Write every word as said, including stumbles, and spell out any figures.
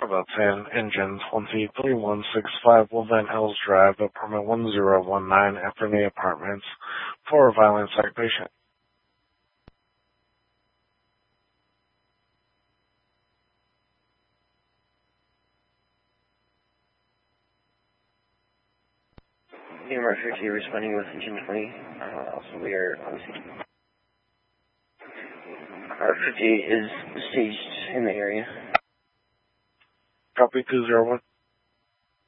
about ten, engine two three one six five Wolven Hills Drive, apartment one zero one nine, Anthony Apartments, for a violent psych patient. New emergency responding with engine twenty. Uh, also, we are on scene. R fifty is staged in the area. Copy two zero one.